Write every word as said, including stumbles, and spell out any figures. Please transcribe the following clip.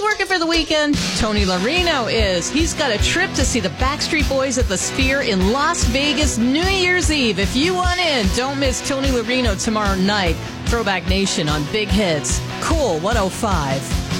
working for the weekend? Tony Larino is. He's got a trip to see the Backstreet Boys at the Sphere in Las Vegas New Year's Eve. If you want in, don't miss Tony Larino tomorrow night. Throwback Nation on Big Hits. Cool one oh five.